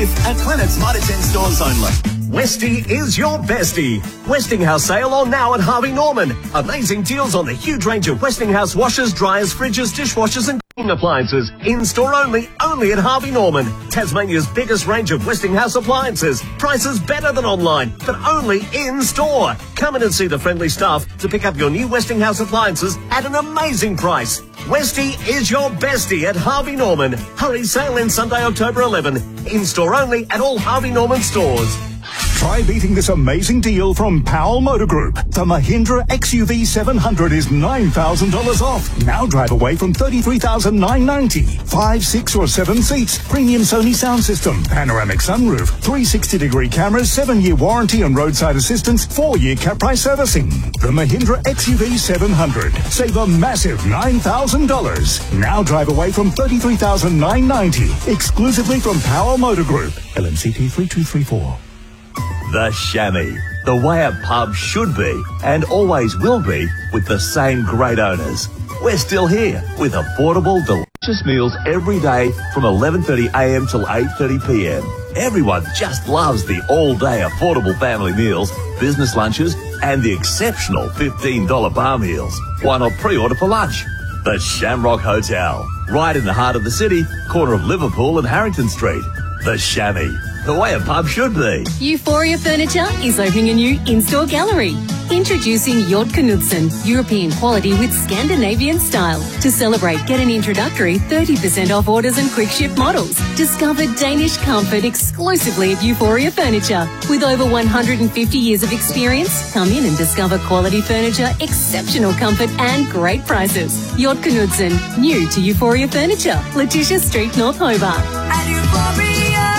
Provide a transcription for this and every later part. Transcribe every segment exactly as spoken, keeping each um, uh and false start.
At Planet's Mitre ten stores only. Westie is your bestie. Westinghouse sale on now at Harvey Norman. Amazing deals on the huge range of Westinghouse washers, dryers, fridges, dishwashers and cooking appliances. In-store only, only at Harvey Norman. Tasmania's biggest range of Westinghouse appliances. Prices better than online, but only in-store. Come in and see the friendly staff to pick up your new Westinghouse appliances at an amazing price. Westie is your bestie at Harvey Norman. Hurry, sale in Sunday, October eleventh. In-store only at all Harvey Norman stores. Try beating this amazing deal from Powell Motor Group. The Mahindra X U V seven hundred is nine thousand dollars off. Now drive away from thirty-three thousand nine hundred ninety dollars. Five, six or seven seats, premium Sony sound system, panoramic sunroof, three hundred sixty degree cameras, seven-year warranty and roadside assistance, four-year cap price servicing. The Mahindra X U V seven hundred. Save a massive nine thousand dollars. Now drive away from thirty-three thousand nine hundred ninety dollars. Exclusively from Powell Motor Group. L M C T three two three four. The Chamois, the way a pub should be and always will be with the same great owners. We're still here with affordable, delicious meals every day from eleven thirty a m till eight thirty p m. Everyone just loves the all-day affordable family meals, business lunches and the exceptional fifteen dollar bar meals. Why not pre-order for lunch? The Shamrock Hotel, right in the heart of the city, corner of Liverpool and Harrington Street. The Chamois, the way a pub should be. Euphoria Furniture is opening a new in-store gallery. Introducing Jord Knudsen, European quality with Scandinavian style. To celebrate, get an introductory thirty percent off orders and quick ship models. Discover Danish comfort exclusively at Euphoria Furniture. With over one hundred fifty years of experience, come in and discover quality furniture, exceptional comfort and great prices. Jord Knudsen, new to Euphoria Furniture, Letitia Street, North Hobart. At Euphoria.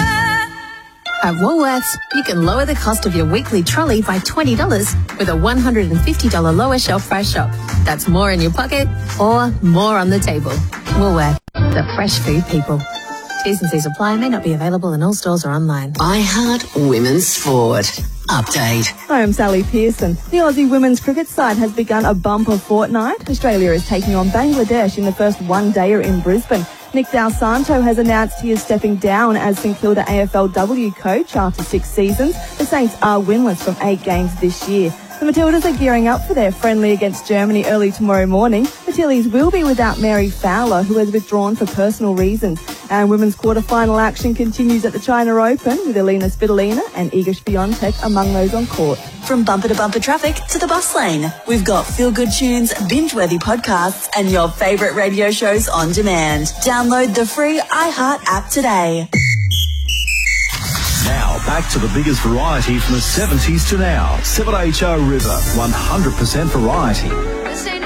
At Woolworths, you can lower the cost of your weekly trolley by twenty dollars with a one hundred fifty dollars lower shelf price shop. That's more in your pocket or more on the table. Woolworths, the fresh food people. T's and C's apply, may not be available in all stores or online. iHeart Women's Sport. Update. Hi, I'm Sally Pearson. The Aussie women's cricket side has begun a bumper fortnight. Australia is taking on Bangladesh in the first one-dayer in Brisbane. Nick Dal Santo has announced he is stepping down as St Kilda A F L W coach after six seasons. The Saints are winless from eight games this year. The Matildas are gearing up for their friendly against Germany early tomorrow morning. The Tillies will be without Mary Fowler, who has withdrawn for personal reasons. And women's quarter-final action continues at the China Open with Elena Svitolina and Iga Swiatek among those on court. From bumper to bumper traffic to the bus lane, we've got feel-good tunes, binge-worthy podcasts and your favourite radio shows on demand. Download the free iHeart app today. Now, back to the biggest variety from the seventies to now. seven H O River, one hundred percent variety. This ain't